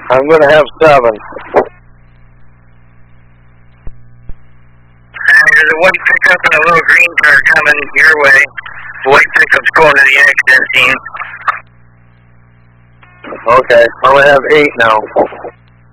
I'm going to have 7. There's a white pickup and a little green car coming your way. The white pickup's going to the accident scene. Okay, I'm going to have 8 now.